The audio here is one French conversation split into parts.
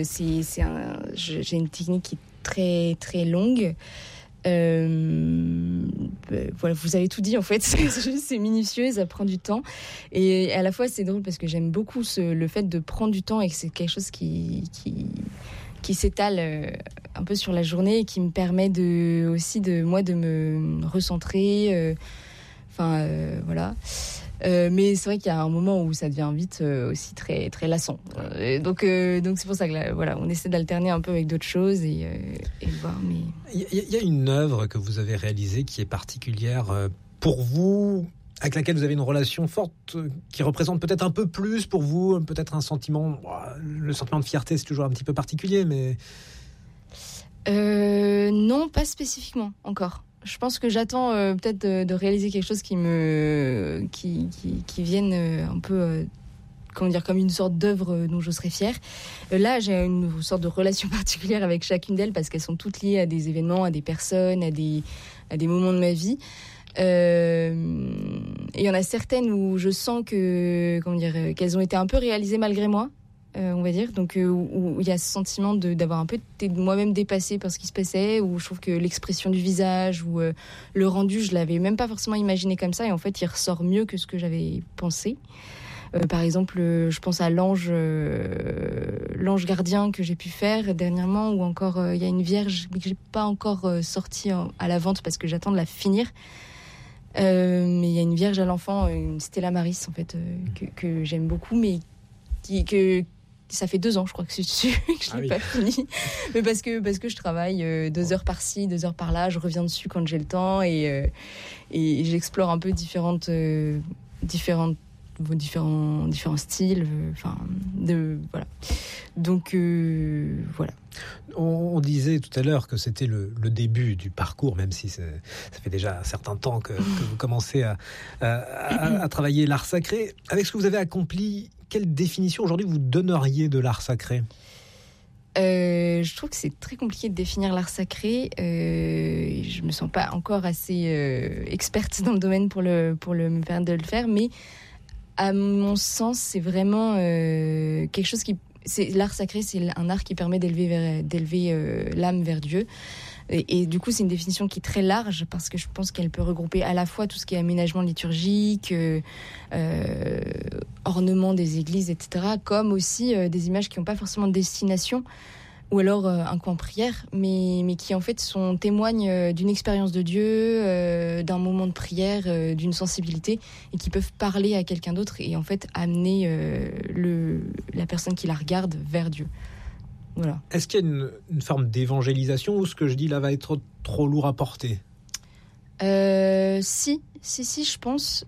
j'ai une technique qui est très très longue. Voilà, vous avez tout dit en fait. C'est minutieux, ça prend du temps, et à la fois c'est drôle parce que j'aime beaucoup le fait de prendre du temps et que c'est quelque chose qui s'étale un peu sur la journée et qui me permet aussi de me recentrer. Voilà. Mais c'est vrai qu'il y a un moment où ça devient vite aussi très très lassant. Donc c'est pour ça que voilà, on essaie d'alterner un peu avec d'autres choses et voir. Mais il y a une œuvre que vous avez réalisée qui est particulière pour vous, avec laquelle vous avez une relation forte, qui représente peut-être un peu plus pour vous, peut-être un sentiment. Le sentiment de fierté, c'est toujours un petit peu particulier, mais non, pas spécifiquement encore. Je pense que j'attends peut-être de réaliser quelque chose qui vienne un peu, comme une sorte d'œuvre dont je serais fière. Là, j'ai une sorte de relation particulière avec chacune d'elles parce qu'elles sont toutes liées à des événements, à des personnes, à des moments de ma vie. Et il y en a certaines où je sens qu'elles ont été un peu réalisées malgré moi. On va dire, donc où il y a ce sentiment d'avoir un peu été moi-même dépassée par ce qui se passait, où je trouve que l'expression du visage ou le rendu, je l'avais même pas forcément imaginé comme ça, et en fait il ressort mieux que ce que j'avais pensé. Par exemple, je pense à l'ange gardien que j'ai pu faire dernièrement, ou encore il y a une vierge que j'ai pas encore sortie à la vente parce que j'attends de la finir. Mais il y a une vierge à l'enfant, une Stella Maris en fait, que j'aime beaucoup, mais que ça fait 2 ans, je crois que je l'ai pas fini. Mais parce que je travaille 2 heures par-ci, 2 heures par-là, je reviens dessus quand j'ai le temps et j'explore un peu différents styles, voilà. Donc voilà. On disait tout à l'heure que c'était le début du parcours, même si ça fait déjà un certain temps que vous commencez à travailler l'art sacré. Avec ce que vous avez accompli, quelle définition aujourd'hui vous donneriez de l'art sacré ? Je trouve que c'est très compliqué de définir l'art sacré. Je me sens pas encore assez experte dans le domaine pour me permettre de le faire, mais à mon sens, c'est vraiment quelque chose l'art sacré, c'est un art qui permet d'élever l'âme vers Dieu. Et du coup, c'est une définition qui est très large parce que je pense qu'elle peut regrouper à la fois tout ce qui est aménagement liturgique, ornement des églises, etc., comme aussi des images qui n'ont pas forcément de destination, ou alors un coin prière, mais qui en fait témoignent d'une expérience de Dieu, d'un moment de prière, d'une sensibilité, et qui peuvent parler à quelqu'un d'autre et en fait amener la personne qui la regarde vers Dieu. Voilà. Est-ce qu'il y a une forme d'évangélisation, ou ce que je dis là va être trop lourd à porter ? Si, je pense.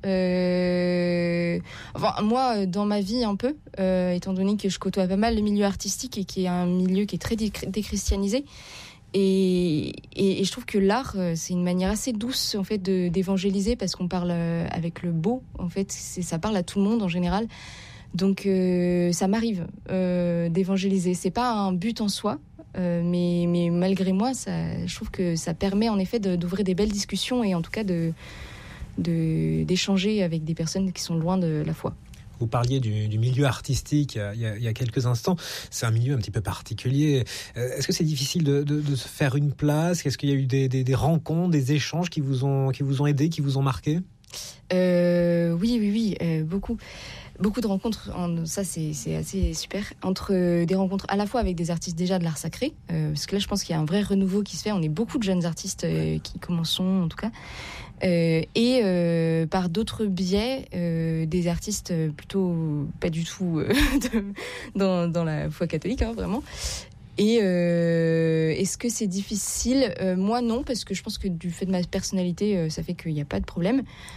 Moi, dans ma vie un peu, étant donné que je côtoie pas mal le milieu artistique et qui est un milieu qui est très déchristianisé, et je trouve que l'art, c'est une manière assez douce en fait d'évangéliser, parce qu'on parle avec le beau. En fait, ça parle à tout le monde en général. Donc ça m'arrive d'évangéliser. C'est pas un but en soi, mais malgré moi, je trouve que ça permet en effet d'ouvrir des belles discussions et en tout cas d'échanger avec des personnes qui sont loin de la foi. Vous parliez du milieu artistique il y a quelques instants. C'est un milieu un petit peu particulier. Est-ce que c'est difficile de se faire une place ? Est-ce qu'il y a eu des rencontres, des échanges qui vous ont aidé, qui vous ont marqué ? Oui, beaucoup. Beaucoup de rencontres, ça c'est assez super, entre des rencontres à la fois avec des artistes déjà de l'art sacré, parce que là je pense qu'il y a un vrai renouveau qui se fait, on est beaucoup de jeunes artistes qui commençons en tout cas, et par d'autres biais, des artistes plutôt pas du tout dans la foi catholique, vraiment. Et est-ce que c'est difficile ? Moi non, parce que je pense que du fait de ma personnalité, ça fait qu'il n'y a pas de problème.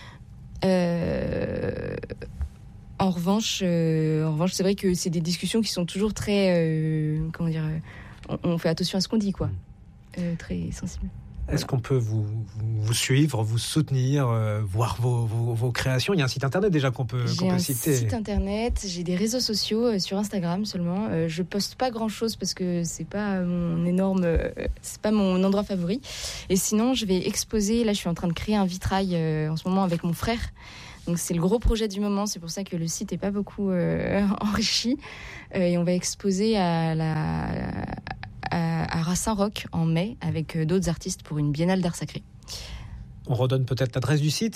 En revanche, c'est vrai que c'est des discussions qui sont toujours très, on fait attention à ce qu'on dit, quoi. Très sensible. Est-ce qu'on peut vous suivre, vous soutenir, voir vos créations ? Il y a un site internet déjà qu'on peut citer. J'ai un site internet, j'ai des réseaux sociaux sur Instagram seulement. Je poste pas grand-chose parce que c'est pas mon endroit favori. Et sinon, je vais exposer. Là, je suis en train de créer un vitrail en ce moment avec mon frère. Donc c'est le gros projet du moment, c'est pour ça que le site n'est pas beaucoup enrichi. Et on va exposer à Saint-Roch en mai avec d'autres artistes pour une biennale d'art sacré. On redonne peut-être l'adresse du site ?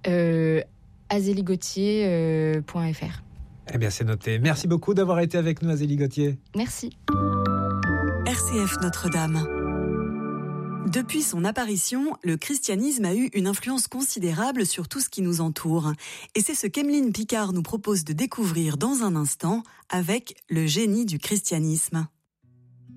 azélie-gauthier.fr. Eh bien, c'est noté. Merci beaucoup d'avoir été avec nous, Azélie Gauthier. Merci. RCF Notre-Dame. Depuis son apparition, le christianisme a eu une influence considérable sur tout ce qui nous entoure. Et c'est ce qu'Emeline Picard nous propose de découvrir dans un instant avec le génie du christianisme.